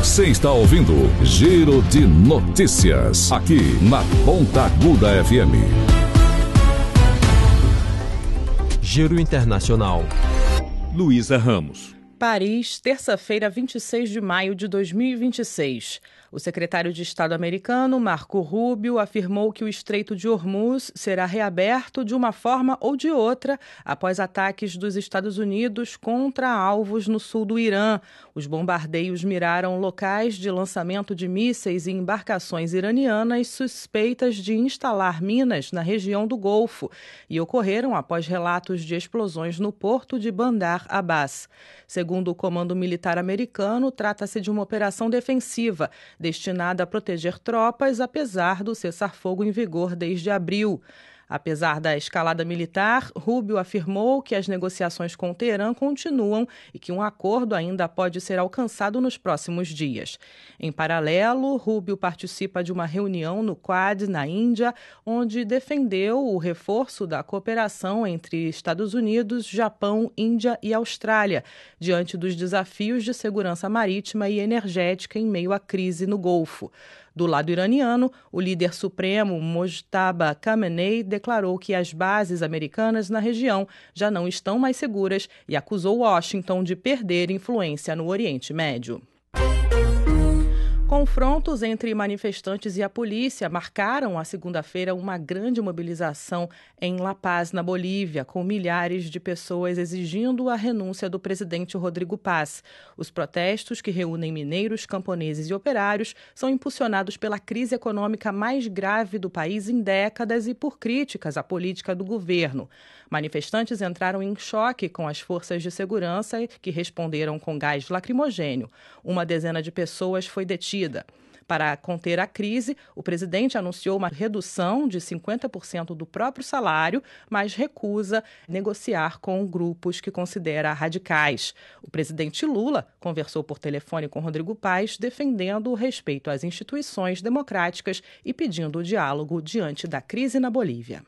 Você está ouvindo Giro de Notícias, aqui na Ponta Aguda FM. Giro Internacional. Luísa Ramos. Paris, terça-feira, 26 de maio de 2026. O secretário de Estado americano, Marco Rubio, afirmou que o Estreito de Hormuz será reaberto de uma forma ou de outra após ataques dos Estados Unidos contra alvos no sul do Irã. Os bombardeios miraram locais de lançamento de mísseis e embarcações iranianas suspeitas de instalar minas na região do Golfo e ocorreram após relatos de explosões no porto de Bandar Abbas. Segundo o Comando Militar americano, trata-se de uma operação defensiva destinada a proteger tropas, apesar do cessar-fogo em vigor desde abril. Apesar da escalada militar, Rubio afirmou que as negociações com o Teherã continuam e que um acordo ainda pode ser alcançado nos próximos dias. Em paralelo, Rubio participa de uma reunião no Quad, na Índia, onde defendeu o reforço da cooperação entre Estados Unidos, Japão, Índia e Austrália, diante dos desafios de segurança marítima e energética em meio à crise no Golfo. Do lado iraniano, o líder supremo Mojtaba Khamenei declarou que as bases americanas na região já não estão mais seguras e acusou Washington de perder influência no Oriente Médio. Confrontos entre manifestantes e a polícia marcaram a segunda-feira uma grande mobilização em La Paz, na Bolívia, com milhares de pessoas exigindo a renúncia do presidente Rodrigo Paz. Os protestos, que reúnem mineiros, camponeses e operários, são impulsionados pela crise econômica mais grave do país em décadas e por críticas à política do governo. Manifestantes entraram em choque com as forças de segurança, que responderam com gás lacrimogênio. Uma dezena de pessoas foi detida. Para conter a crise, o presidente anunciou uma redução de 50% do próprio salário, mas recusa negociar com grupos que considera radicais. O presidente Lula conversou por telefone com Rodrigo Paz, defendendo o respeito às instituições democráticas e pedindo o diálogo diante da crise na Bolívia.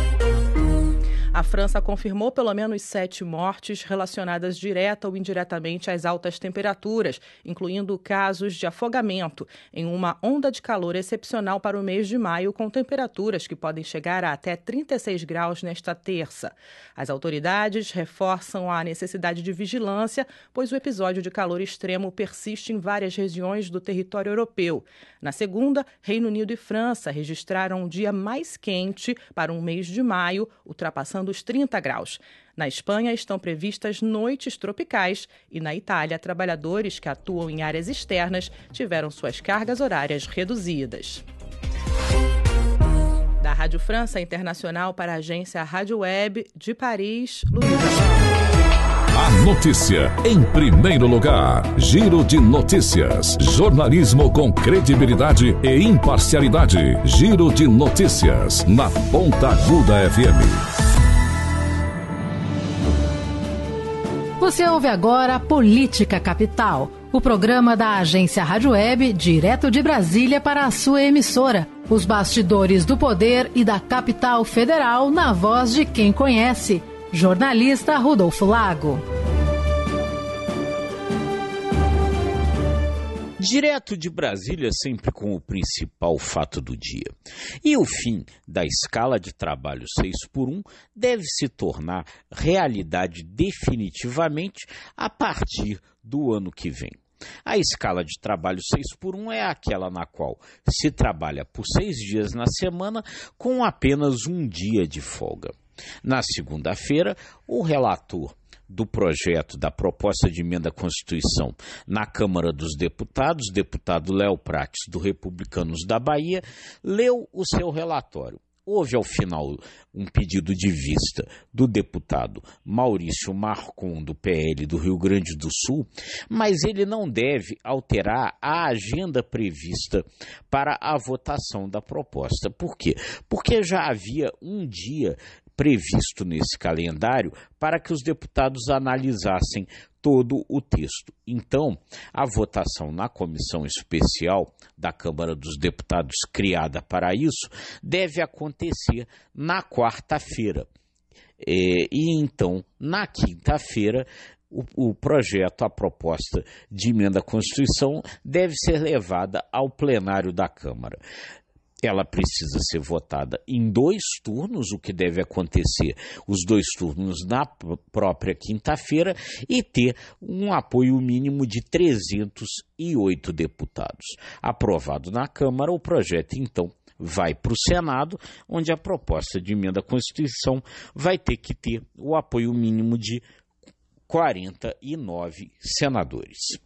A França confirmou pelo menos 7 mortes relacionadas direta ou indiretamente às altas temperaturas, incluindo casos de afogamento, em uma onda de calor excepcional para o mês de maio, com temperaturas que podem chegar a até 36 graus nesta terça. As autoridades reforçam a necessidade de vigilância, pois o episódio de calor extremo persiste em várias regiões do território europeu. Na segunda, Reino Unido e França registraram o dia mais quente para um mês de maio, ultrapassando os 30 graus. Na Espanha estão previstas noites tropicais e na Itália, trabalhadores que atuam em áreas externas tiveram suas cargas horárias reduzidas. Da Rádio França Internacional para a agência Rádio Web de Paris, Luísa Ramos. A notícia em primeiro lugar. Giro de Notícias. Jornalismo com credibilidade e imparcialidade. Giro de Notícias na Ponta Aguda FM. Você ouve agora Política Capital, o programa da agência Rádio Web, direto de Brasília para a sua emissora. Os bastidores do poder e da capital federal na voz de quem conhece. Jornalista Rodolfo Lago. Direto de Brasília, sempre com o principal fato do dia. E o fim da escala de trabalho 6x1 deve se tornar realidade definitivamente a partir do ano que vem. A escala de trabalho 6x1 é aquela na qual se trabalha por 6 dias na semana com apenas um dia de folga. Na segunda-feira, o relator do projeto da proposta de emenda à Constituição na Câmara dos Deputados, deputado Léo Prates, do Republicanos da Bahia, leu o seu relatório. Houve, ao final, um pedido de vista do deputado Maurício Marcon, do PL do Rio Grande do Sul, mas ele não deve alterar a agenda prevista para a votação da proposta. Por quê? Porque já havia um dia previsto nesse calendário para que os deputados analisassem todo o texto. Então, a votação na comissão especial da Câmara dos Deputados, criada para isso, deve acontecer na quarta-feira. E então, na quinta-feira, o projeto, a proposta de emenda à Constituição deve ser levada ao plenário da Câmara. Ela precisa ser votada em 2 turnos, o que deve acontecer os 2 turnos na própria quinta-feira, e ter um apoio mínimo de 308 deputados. Aprovado na Câmara, o projeto, então, vai para o Senado, onde a proposta de emenda à Constituição vai ter que ter o apoio mínimo de 49 senadores.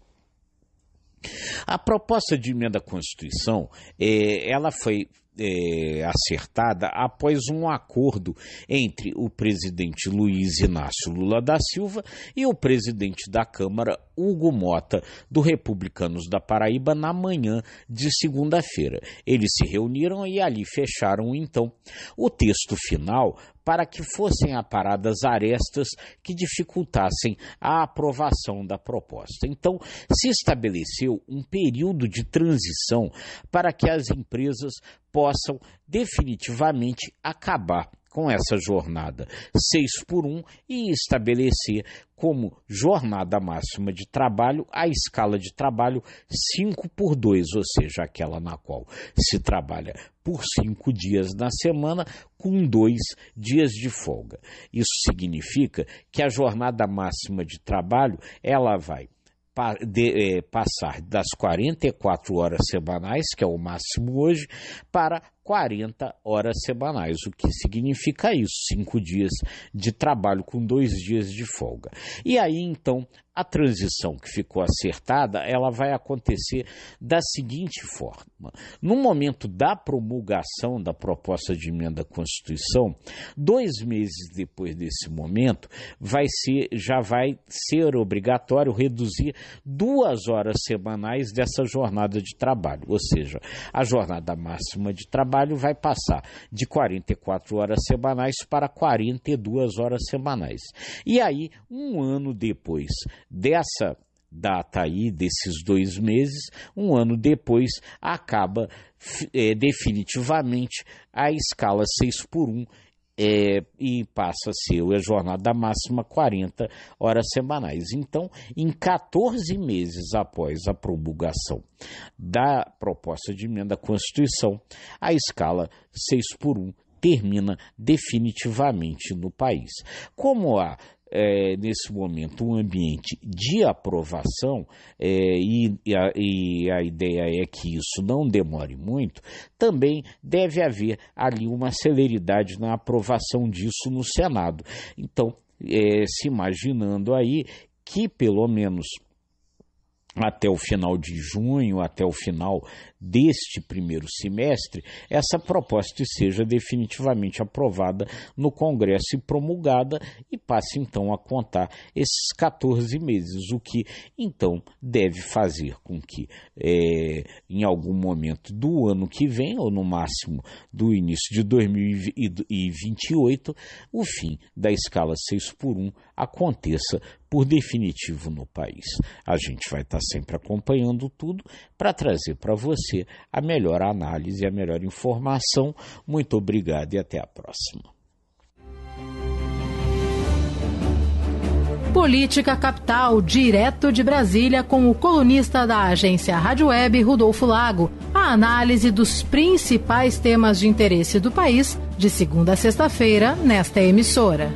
A proposta de emenda à Constituição, ela foi acertada após um acordo entre o presidente Luiz Inácio Lula da Silva e o presidente da Câmara, Hugo Mota, do Republicanos da Paraíba, na manhã de segunda-feira. Eles se reuniram e ali fecharam, então, o texto final para que fossem aparadas arestas que dificultassem a aprovação da proposta. Então, se estabeleceu um período de transição para que as empresas possam definitivamente acabar com essa jornada 6x1 e estabelecer como jornada máxima de trabalho a escala de trabalho 5x2, ou seja, aquela na qual se trabalha por 5 dias na semana com 2 dias de folga. Isso significa que a jornada máxima de trabalho ela vai passar das 44 horas semanais, que é o máximo hoje, para 40 horas semanais, o que significa isso, 5 dias de trabalho com 2 dias de folga. E aí, então, a transição que ficou acertada, ela vai acontecer da seguinte forma. No momento da promulgação da proposta de emenda à Constituição, 2 meses depois desse momento, já vai ser obrigatório reduzir 2 horas semanais dessa jornada de trabalho, ou seja, a jornada máxima de trabalho vai passar de 44 horas semanais para 42 horas semanais. E aí, um ano depois dessa data aí, desses 2 meses, um ano depois, acaba definitivamente a escala 6x1, e passa a ser a jornada máxima 40 horas semanais. Então, em 14 meses após a promulgação da proposta de emenda à Constituição, a escala 6x1 termina definitivamente no país. Como há nesse momento um ambiente de aprovação e a ideia é que isso não demore muito, também deve haver ali uma celeridade na aprovação disso no Senado. Então, se imaginando aí que pelo menos até o final de junho, até o final deste primeiro semestre, essa proposta seja definitivamente aprovada no Congresso e promulgada e passe então a contar esses 14 meses, o que então deve fazer com que em algum momento do ano que vem, ou no máximo do início de 2028, o fim da escala 6x1 aconteça por definitivo no país. A gente vai estar sempre acompanhando tudo para trazer para você a melhor análise e a melhor informação. Muito obrigado e até a próxima. Política Capital, direto de Brasília, com o colunista da agência Rádio Web, Rodolfo Lago. A análise dos principais temas de interesse do país, de segunda a sexta-feira, nesta emissora.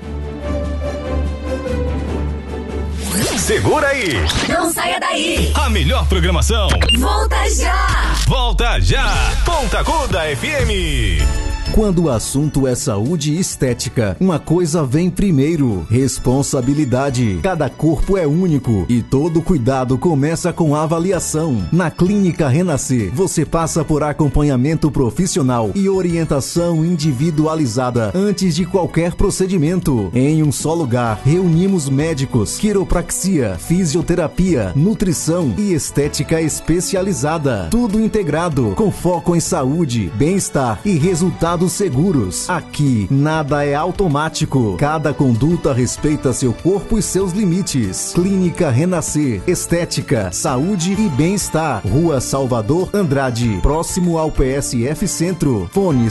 Segura aí! Não saia daí! A melhor programação! Volta já! Volta já! Ponta Aguda FM! Quando o assunto é saúde e estética, uma coisa vem primeiro: responsabilidade. Cada corpo é único e todo cuidado começa com avaliação. Na Clínica Renascer, você passa por acompanhamento profissional e orientação individualizada antes de qualquer procedimento. Em um só lugar, reunimos médicos, quiropraxia, fisioterapia, nutrição e estética especializada. Tudo integrado, com foco em saúde, bem-estar e resultados Portos Seguros. Aqui, nada é automático. Cada conduta respeita seu corpo e seus limites. Clínica Renascer, estética, saúde e bem-estar. Rua Salvador Andrade, próximo ao PSF Centro. Fone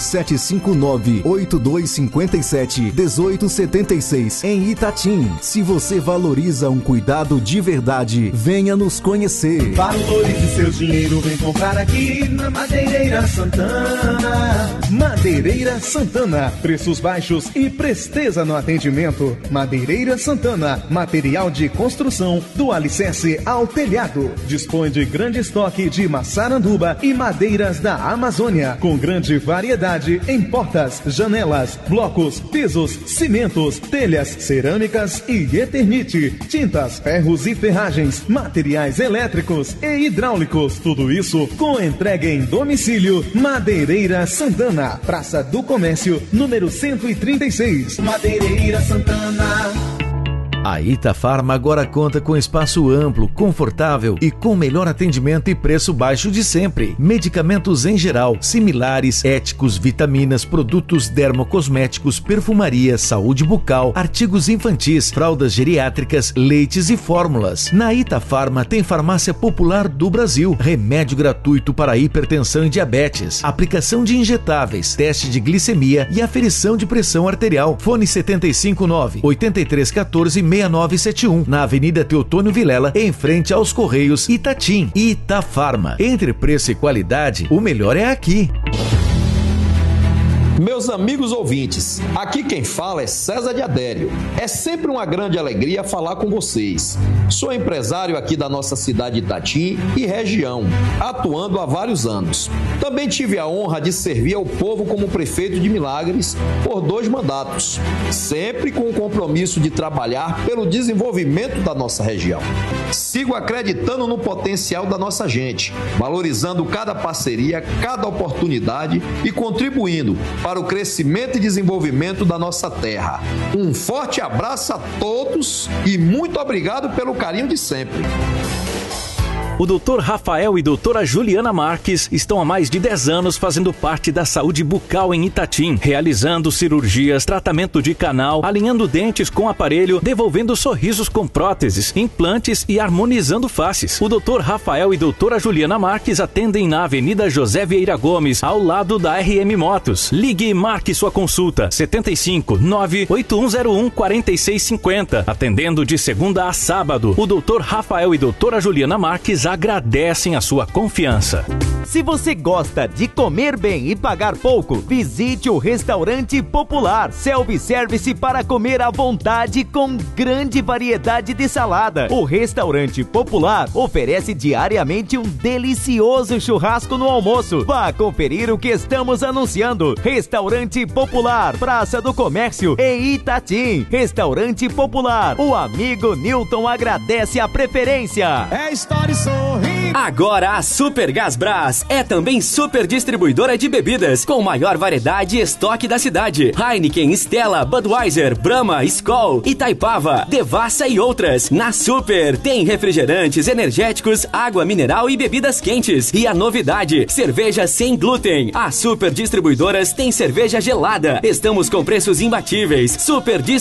759-8257-1876 em Itatim. Se você valoriza um cuidado de verdade, venha nos conhecer. Valorize seu dinheiro, vem comprar aqui na Madeireira Santana. Madeireira Santana, preços baixos e presteza no atendimento. Madeireira Santana, material de construção do alicerce ao telhado. Dispõe de grande estoque de maçaranduba e madeiras da Amazônia, com grande variedade em portas, janelas, blocos, pisos, cimentos, telhas, cerâmicas e eternite, tintas, ferros e ferragens, materiais elétricos e hidráulicos. Tudo isso com entrega em domicílio. Madeireira Santana, Praça do Comércio, número 136. Madeireira Santana. A Itafarma agora conta com espaço amplo, confortável e com melhor atendimento e preço baixo de sempre. Medicamentos em geral, similares, éticos, vitaminas, produtos dermocosméticos, perfumaria, saúde bucal, artigos infantis, fraldas geriátricas, leites e fórmulas. Na Itafarma tem Farmácia Popular do Brasil, remédio gratuito para hipertensão e diabetes, aplicação de injetáveis, teste de glicemia e aferição de pressão arterial. Fone 759-8314-6971, na Avenida Teotônio Vilela, em frente aos Correios, Itatim. Itafarma. Entre preço e qualidade, o melhor é aqui. Meus amigos ouvintes, aqui quem fala é César de Adério. É sempre uma grande alegria falar com vocês. Sou empresário aqui da nossa cidade de Itatim e região, atuando há vários anos. Também tive a honra de servir ao povo como prefeito de Milagres por 2 mandatos, sempre com o compromisso de trabalhar pelo desenvolvimento da nossa região. Sigo acreditando no potencial da nossa gente, valorizando cada parceria, cada oportunidade e contribuindo para o crescimento e desenvolvimento da nossa terra. Um forte abraço a todos e muito obrigado pelo carinho de sempre. O Dr. Rafael e doutora Juliana Marques estão há mais de 10 anos fazendo parte da saúde bucal em Itatim, realizando cirurgias, tratamento de canal, alinhando dentes com aparelho, devolvendo sorrisos com próteses, implantes e harmonizando faces. O Dr. Rafael e doutora Juliana Marques atendem na Avenida José Vieira Gomes, ao lado da RM Motos. Ligue e marque sua consulta. 75-98101-4650. Atendendo de segunda a sábado. O Dr. Rafael e doutora Juliana Marques agradecem a sua confiança. Se você gosta de comer bem e pagar pouco, visite o Restaurante Popular. Self-service para comer à vontade com grande variedade de salada. O Restaurante Popular oferece diariamente um delicioso churrasco no almoço. Vá conferir o que estamos anunciando. Restaurante Popular, Praça do Comércio, em Itatim. Restaurante Popular. O amigo Newton agradece a preferência. É história e sorriso. Agora a Super Gás Brás é também super distribuidora de bebidas, com maior variedade e estoque da cidade. Heineken, Stella, Budweiser, Brahma, Skol, Itaipava, Devassa e outras. Na Super tem refrigerantes, energéticos, água mineral e bebidas quentes. E a novidade, cerveja sem glúten. A Super Distribuidoras tem cerveja gelada. Estamos com preços imbatíveis. Super Distribuidoras